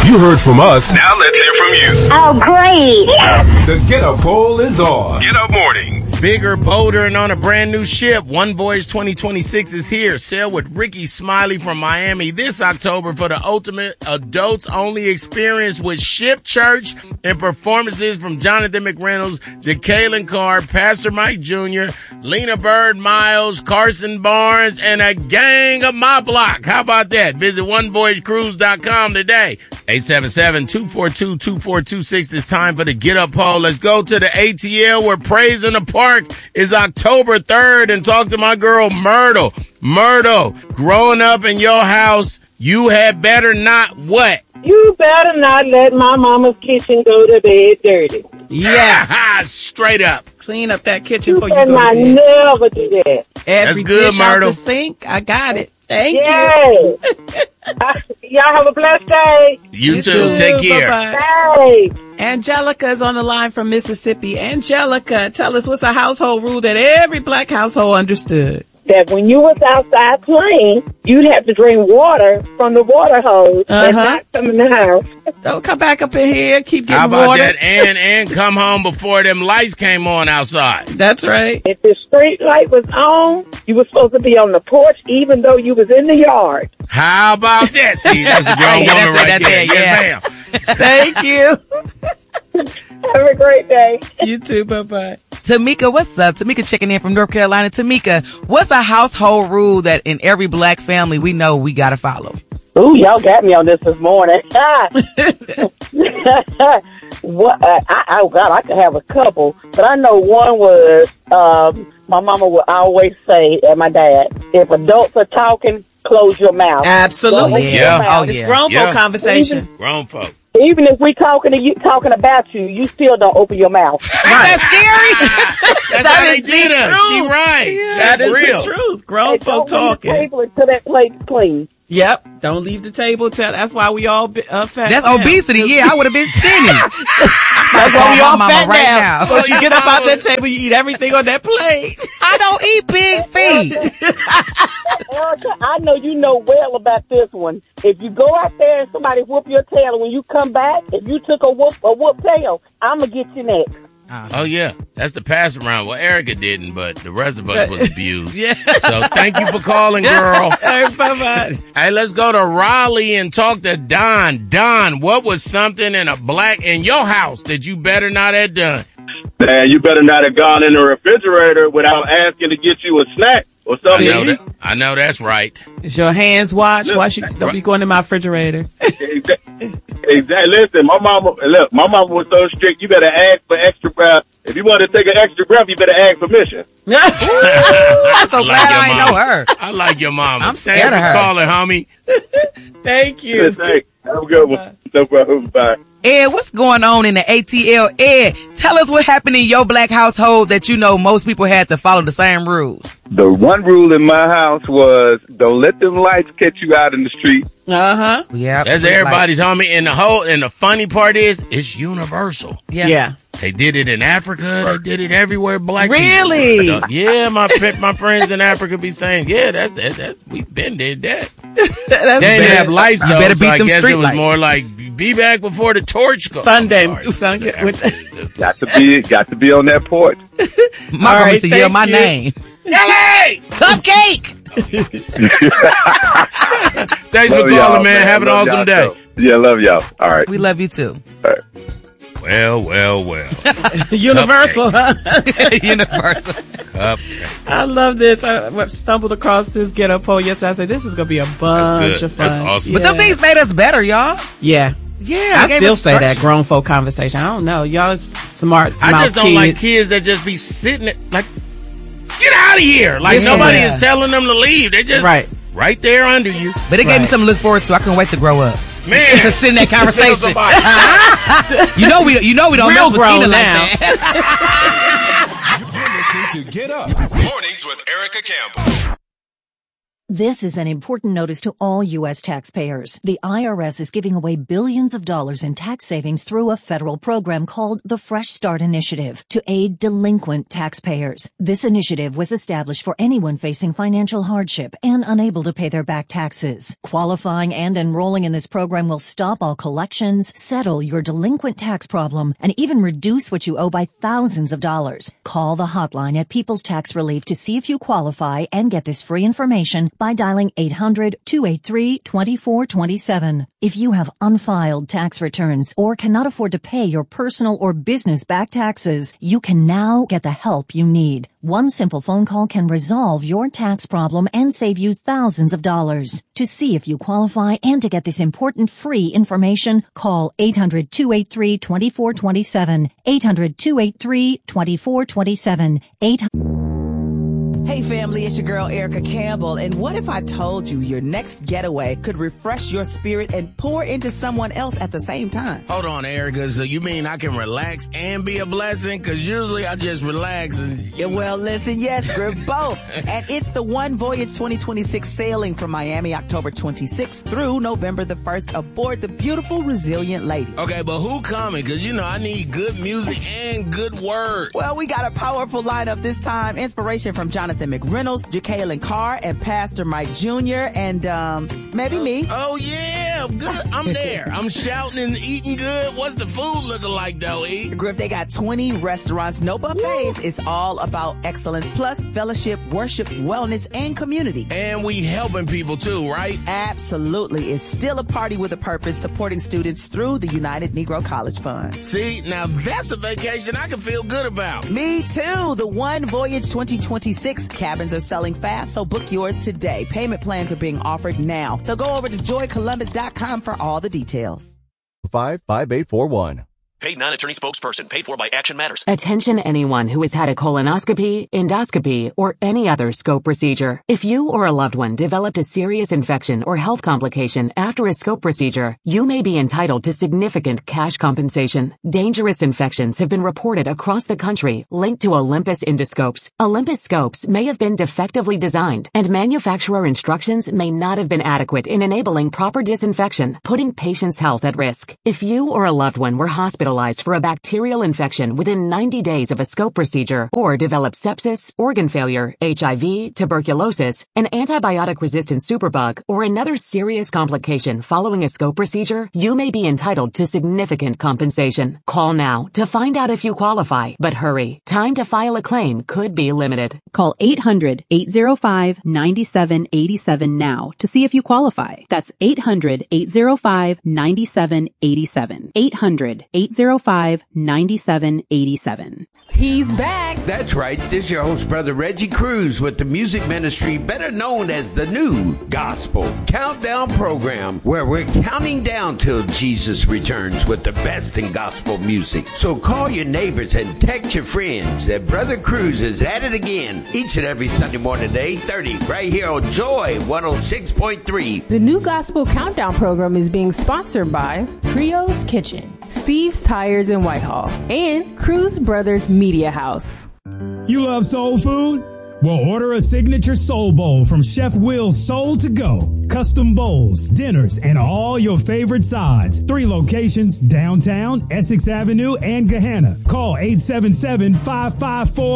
You heard from us. Now let's hear from you. Oh, great. The Get Up poll is on. Get Up Morning. Bigger, bolder, and on a brand new ship. One Voyage 2026 is here. Sail with Ricky Smiley from Miami this October for the ultimate adults-only experience with ship church and performances from Jonathan McReynolds, Jacqueline Carr, Pastor Mike Jr., Lena Bird Miles, Carson Barnes, and a gang of my block. How about that? Visit onevoyagecruise.com today. 877-242-2426. It's time for the Get Up poll. Let's go to the ATL where Praise in the Park is October 3rd and talk to my girl Myrtle. Myrtle, growing up in your house, you had better not what? You better not let my mama's kitchen go to bed dirty. Yes. Straight up. Clean up that kitchen You before you go cannot to bed. never do that. Every good, dish out Myrtle. the sink. I got it. Thank you. Yes. Y'all have a blessed day. You too. Take care. Bye-bye. Hey. Angelica is on the line from Mississippi. Angelica, tell us what's a household rule that every black household understood. That when you was outside playing, you'd have to drink water from the water hose and not come in the house. Don't come back up in here. Keep getting How about water. that? And come home before them lights came on outside. That's right. If the street light was on, you were supposed to be on the porch even though you was in the yard. How about that? See, that's a grown Yeah, woman that's right it, there. that's it, Yes, ma'am. Thank you. Have a great day. You too. Bye-bye. Tamika, what's up? Tamika checking in from North Carolina. Tamika, what's a household rule that in every black family we know we gotta follow? Ooh, y'all got me on this morning. What? Oh God, I could have a couple, but I know one was my mama would always say, and my dad, if adults are talking, close your mouth. Absolutely. Yeah. Oh, It's yeah. grown folk Yeah. conversation. Grown folk. Even if we talking to you, talking about you, you still don't open your mouth. Right. That's how they is the did us. truth. She right. That That's is real. the truth. Grown Hey, folk don't leave the talking. table until that plate clean. Yep. Don't leave the table. That's why we all fat. That's now. obesity. Yeah, I would have been skinny. That's why we all Mama fat right now. now. Once you get up out that table, you eat everything on that plate. I don't eat big feet. Erica, I know you know well about this one. If you go out there and somebody whoop your tail, and when you come back, if you took a whoop tail, I'm gonna get you next. Oh, yeah. That's the pass around. Well, Erica didn't, but the rest of us was abused. Yeah. So thank you for calling, girl. All right, bye-bye. Hey, let's go to Raleigh and talk to Don. Don, what was something in your house that you better not have done? Man, you better not have gone in the refrigerator without asking to get you a snack or something to eat. I know that's right. Is your hands washed? Why don't be going in my refrigerator? Exactly. Listen, my mama was so strict. You better ask for extra breath. If you want to take an extra breath, you better ask permission. I'm so glad I ain't know her. I like your mama. I'm scared of her. Calling, homie. Thank you. Thanks. Have a good one. No problem. Bye. Ed, what's going on in the ATL? Ed, tell us what happened in your black household that you know most people had to follow the same rules. The one rule in my house was don't let them lights catch you out in the street. Uh-huh. Yeah. That's everybody's homie. And the funny part is, it's universal. Yeah. They did it in Africa. They did it everywhere. Black Really? people. Yeah, my friends in Africa be saying, yeah, that's we been did that. That's They didn't bad. have lights though. You better so beat I them guess street it was lights. more like be back before the torch goes. Sunday. Sunday. Got to be on that porch. My All mama right, used to yell thank my you. name. Kelly! Cupcake! Thanks for Love y'all, calling, man. Have an Love awesome y'all, day. too. Yeah, love y'all. All right. We love you too. All right. Well. Universal, huh? Universal. I love this. I stumbled across this ghetto poll yesterday. I said, this is going to be a bunch of fun. That's awesome. But them things made us better, y'all. Yeah. Yeah. I it gave still us say that structure. grown folk conversation. I don't know. Y'all smart I mouth just don't kids. like kids that just be sitting there, like, get out of here. Like, Get nobody somewhere. is telling them to leave. They're just right there under you. But it gave me something to look forward to. I couldn't wait to grow up. Man. To sit in that conversation. you know we don't Real mess with grown Tina now. like that. You're listening to Get Up. Mornings with Erica Campbell. This is an important notice to all U.S. taxpayers. The IRS is giving away billions of dollars in tax savings through a federal program called the Fresh Start Initiative to aid delinquent taxpayers. This initiative was established for anyone facing financial hardship and unable to pay their back taxes. Qualifying and enrolling in this program will stop all collections, settle your delinquent tax problem, and even reduce what you owe by thousands of dollars. Call the hotline at People's Tax Relief to see if you qualify and get this free information by dialing 800-283-2427. If you have unfiled tax returns or cannot afford to pay your personal or business back taxes, you can now get the help you need. One simple phone call can resolve your tax problem and save you thousands of dollars. To see if you qualify and to get this important free information, call 800-283-2427. 800-283-2427. Hey family, it's your girl Erica Campbell, and what if I told you your next getaway could refresh your spirit and pour into someone else at the same time? Hold on, Erica, so you mean I can relax and be a blessing? Because usually I just relax and... Yeah, well, listen, yes, Griff, both. And it's the One Voyage 2026 sailing from Miami October 26th through November the 1st aboard the beautiful Resilient Lady. Okay, but who coming? Because, you know, I need good music and good word. Well, we got a powerful lineup this time. Inspiration from Jonathan McReynolds, Jacqueline Carr, and Pastor Mike Jr., and maybe me. Oh, yeah. Good. I'm there. I'm shouting and eating good. What's the food looking like, though, E? Griff, they got 20 restaurants, no buffets. It's all about excellence, plus fellowship, worship, wellness, and community. And we helping people, too, right? Absolutely. It's still a party with a purpose, supporting students through the United Negro College Fund. See, now that's a vacation I can feel good about. Me, too. The One Voyage 2026 cabins are selling fast, so book yours today. Payment plans are being offered now. So go over to joycolumbus.com for all the details. 55841. Paid non-attorney spokesperson. Paid for by Action Matters. Attention anyone who has had a colonoscopy, endoscopy, or any other scope procedure. If you or a loved one developed a serious infection or health complication after a scope procedure, you may be entitled to significant cash compensation. Dangerous infections have been reported across the country linked to Olympus endoscopes. Olympus scopes may have been defectively designed, and manufacturer instructions may not have been adequate in enabling proper disinfection, putting patients' health at risk. If you or a loved one were hospitalized for a bacterial infection within 90 days of a scope procedure, or developed sepsis, organ failure, HIV, tuberculosis, an antibiotic-resistant superbug, or another serious complication following a scope procedure, you may be entitled to significant compensation. Call now to find out if you qualify, but hurry. Time to file a claim could be limited. Call 800-805-9787 now to see if you qualify. That's 800-805-9787. 800-805-9787. He's back. That's right. This is your host, Brother Reggie Cruz, with the music ministry better known as the New Gospel Countdown Program, where we're counting down till Jesus returns with the best in gospel music. So call your neighbors and text your friends that Brother Cruz is at it again each and every Sunday morning at 8:30 right here on Joy 106.3. The New Gospel Countdown Program is being sponsored by Trio's Kitchen, Steve's Tires in Whitehall, and Cruz Brothers Media House. You love soul food? Well, order a signature soul bowl from Chef Will's Soul to Go. Custom bowls, dinners, and all your favorite sides. 3 locations, downtown, Essex Avenue, and Gahanna. Call 877-554